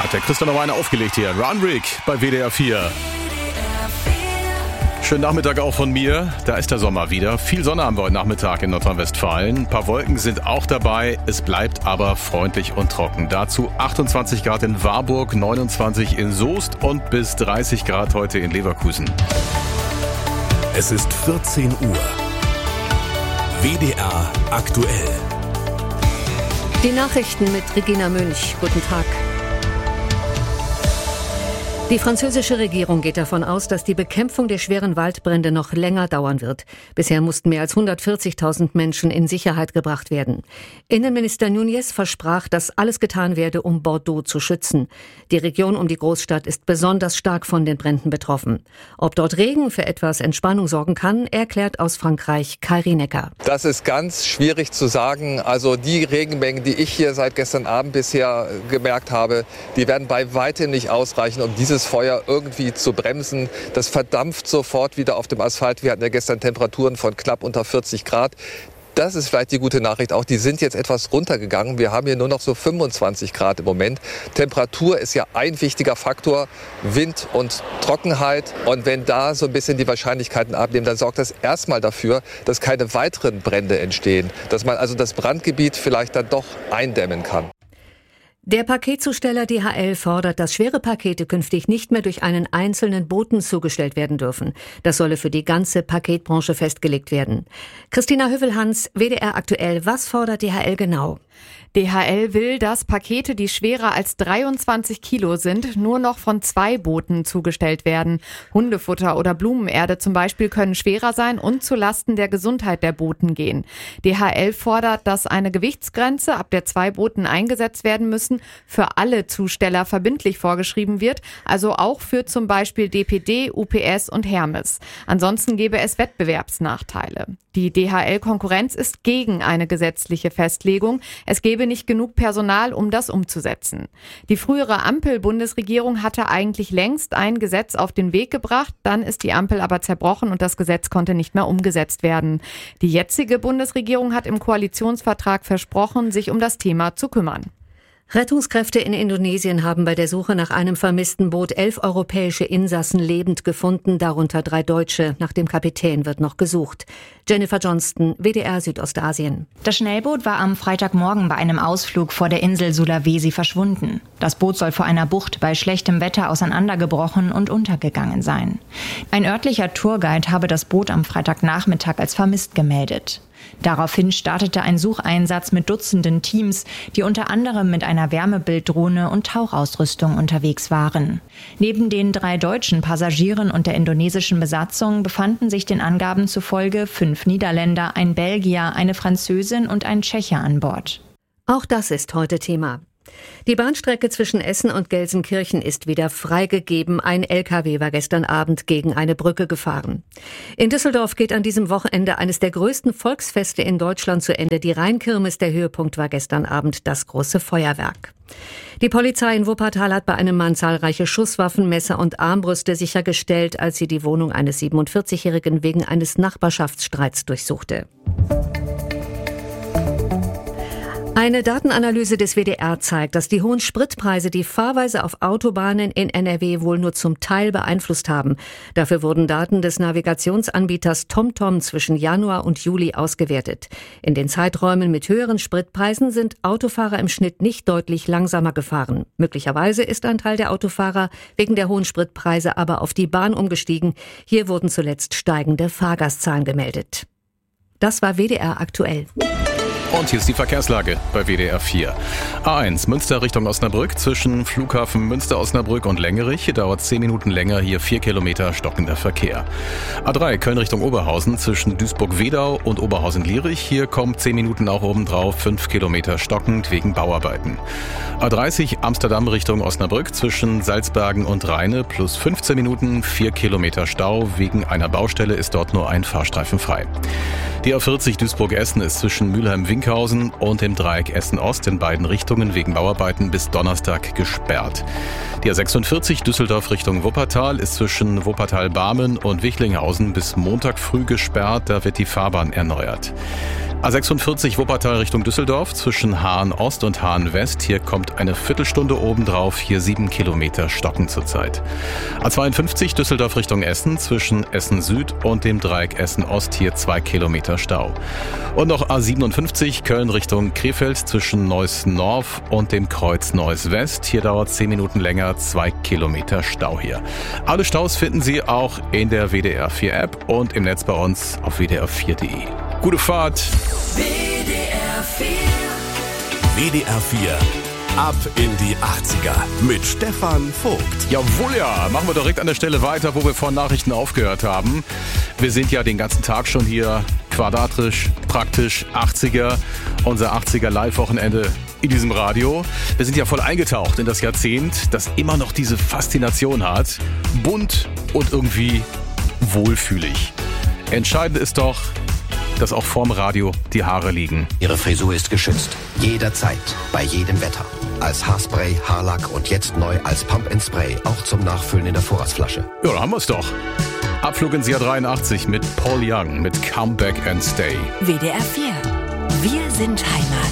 Hat der Christian noch eine aufgelegt hier. Runrig bei WDR 4. Schönen Nachmittag auch von mir. Da ist der Sommer wieder. Viel Sonne haben wir heute Nachmittag in Nordrhein-Westfalen. Ein paar Wolken sind auch dabei. Es bleibt aber freundlich und trocken. Dazu 28 Grad in Warburg, 29 in Soest und bis 30 Grad heute in Leverkusen. Es ist 14 Uhr. WDR aktuell. Die Nachrichten mit Regina Münch. Guten Tag. Die französische Regierung geht davon aus, dass die Bekämpfung der schweren Waldbrände noch länger dauern wird. Bisher mussten mehr als 140.000 Menschen in Sicherheit gebracht werden. Innenminister Núñez versprach, dass alles getan werde, um Bordeaux zu schützen. Die Region um die Großstadt ist besonders stark von den Bränden betroffen. Ob dort Regen für etwas Entspannung sorgen kann, erklärt aus Frankreich Kai Rienecker. Das ist ganz schwierig zu sagen. Also die Regenmengen, die ich hier seit gestern Abend bisher gemerkt habe, die werden bei weitem nicht ausreichen, um dieses Feuer irgendwie zu bremsen. Das verdampft sofort wieder auf dem Asphalt. Wir hatten ja gestern Temperaturen von knapp unter 40 Grad. Das ist vielleicht die gute Nachricht auch. Die sind jetzt etwas runtergegangen. Wir haben hier nur noch so 25 Grad im Moment. Temperatur ist ja ein wichtiger Faktor. Wind und Trockenheit. Und wenn da so ein bisschen die Wahrscheinlichkeiten abnehmen, dann sorgt das erstmal dafür, dass keine weiteren Brände entstehen. Dass man also das Brandgebiet vielleicht dann doch eindämmen kann. Der Paketzusteller DHL fordert, dass schwere Pakete künftig nicht mehr durch einen einzelnen Boten zugestellt werden dürfen. Das solle für die ganze Paketbranche festgelegt werden. Christina Hövelhans, WDR aktuell. Was fordert DHL genau? DHL will, dass Pakete, die schwerer als 23 Kilo sind, nur noch von 2 Booten zugestellt werden. Hundefutter oder Blumenerde zum Beispiel können schwerer sein und zu Lasten der Gesundheit der Boten gehen. DHL fordert, dass eine Gewichtsgrenze, ab der 2 Booten eingesetzt werden müssen, für alle Zusteller verbindlich vorgeschrieben wird, also auch für zum Beispiel DPD, UPS und Hermes. Ansonsten gäbe es Wettbewerbsnachteile. Die DHL-Konkurrenz ist gegen eine gesetzliche Festlegung. Es gäbe nicht genug Personal, um das umzusetzen. Die frühere Ampel-Bundesregierung hatte eigentlich längst ein Gesetz auf den Weg gebracht. Dann ist die Ampel aber zerbrochen und das Gesetz konnte nicht mehr umgesetzt werden. Die jetzige Bundesregierung hat im Koalitionsvertrag versprochen, sich um das Thema zu kümmern. Rettungskräfte in Indonesien haben bei der Suche nach einem vermissten Boot 11 europäische Insassen lebend gefunden, darunter 3 Deutsche. Nach dem Kapitän wird noch gesucht. Jennifer Johnston, WDR Südostasien. Das Schnellboot war am Freitagmorgen bei einem Ausflug vor der Insel Sulawesi verschwunden. Das Boot soll vor einer Bucht bei schlechtem Wetter auseinandergebrochen und untergegangen sein. Ein örtlicher Tourguide habe das Boot am Freitagnachmittag als vermisst gemeldet. Daraufhin startete ein Sucheinsatz mit Dutzenden Teams, die unter anderem mit einer Wärmebilddrohne und Tauchausrüstung unterwegs waren. Neben den 3 deutschen Passagieren und der indonesischen Besatzung befanden sich den Angaben zufolge 5 Niederländer, ein Belgier, eine Französin und ein Tscheche an Bord. Auch das ist heute Thema. Die Bahnstrecke zwischen Essen und Gelsenkirchen ist wieder freigegeben. Ein LKW war gestern Abend gegen eine Brücke gefahren. In Düsseldorf geht an diesem Wochenende eines der größten Volksfeste in Deutschland zu Ende. Die Rheinkirmes, der Höhepunkt war gestern Abend das große Feuerwerk. Die Polizei in Wuppertal hat bei einem Mann zahlreiche Schusswaffen, Messer und Armbrüste sichergestellt, als sie die Wohnung eines 47-Jährigen wegen eines Nachbarschaftsstreits durchsuchte. Eine Datenanalyse des WDR zeigt, dass die hohen Spritpreise die Fahrweise auf Autobahnen in NRW wohl nur zum Teil beeinflusst haben. Dafür wurden Daten des Navigationsanbieters TomTom zwischen Januar und Juli ausgewertet. In den Zeiträumen mit höheren Spritpreisen sind Autofahrer im Schnitt nicht deutlich langsamer gefahren. Möglicherweise ist ein Teil der Autofahrer wegen der hohen Spritpreise aber auf die Bahn umgestiegen. Hier wurden zuletzt steigende Fahrgastzahlen gemeldet. Das war WDR aktuell. Und hier ist die Verkehrslage bei WDR 4. A1 Münster Richtung Osnabrück zwischen Flughafen Münster-Osnabrück und Längerich. Hier dauert 10 Minuten länger, hier 4 Kilometer stockender Verkehr. A3 Köln Richtung Oberhausen zwischen Duisburg-Wedau und Oberhausen-Lierich. Hier kommt 10 Minuten auch obendrauf, 5 Kilometer stockend wegen Bauarbeiten. A30 Amsterdam Richtung Osnabrück zwischen Salzbergen und Rheine plus 15 Minuten, 4 Kilometer Stau. Wegen einer Baustelle ist dort nur ein Fahrstreifen frei. Die A40 Duisburg-Essen ist zwischen Mülheim-Winkhausen und dem Dreieck Essen-Ost in beiden Richtungen wegen Bauarbeiten bis Donnerstag gesperrt. Die A46 Düsseldorf Richtung Wuppertal ist zwischen Wuppertal-Barmen und Wichlinghausen bis Montag früh gesperrt, da wird die Fahrbahn erneuert. A46 Wuppertal Richtung Düsseldorf zwischen Hahn Ost und Hahn West. Hier kommt eine Viertelstunde obendrauf, hier 7 Kilometer stocken zurzeit. A52 Düsseldorf Richtung Essen zwischen Essen Süd und dem Dreieck Essen Ost, hier 2 Kilometer Stau. Und noch A57 Köln Richtung Krefeld zwischen Neuss North und dem Kreuz Neuss West. Hier dauert 10 Minuten länger, 2 Kilometer Stau hier. Alle Staus finden Sie auch in der WDR 4 App und im Netz bei uns auf wdr4.de. Gute Fahrt! WDR 4. WDR 4. Ab in die 80er mit Stefan Vogt. Jawohl, ja. Machen wir direkt an der Stelle weiter, wo wir vor Nachrichten aufgehört haben. Wir sind ja den ganzen Tag schon hier quadratisch, praktisch 80er. Unser 80er Live-Wochenende in diesem Radio. Wir sind ja voll eingetaucht in das Jahrzehnt, das immer noch diese Faszination hat. Bunt und irgendwie wohlfühlig. Entscheidend ist doch, dass auch vorm Radio die Haare liegen. Ihre Frisur ist geschützt. Jederzeit, bei jedem Wetter. Als Haarspray, Haarlack und jetzt neu als Pump & Spray. Auch zum Nachfüllen in der Vorratsflasche. Ja, da haben wir es doch. Abflug ins Jahr 83 mit Paul Young mit Come Back and Stay. WDR 4. Wir sind Heimat.